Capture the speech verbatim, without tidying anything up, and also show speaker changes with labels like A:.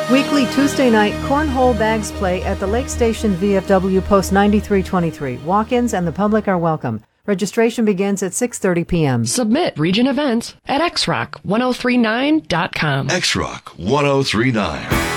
A: Weekly Tuesday night cornhole bags play at the Lake Station V F W Post ninety-three twenty-three. Walk-ins and the public are welcome. Registration begins at six thirty p.m.
B: Submit region events at x rock ten thirty-nine dot com.
C: X Rock ten thirty-nine.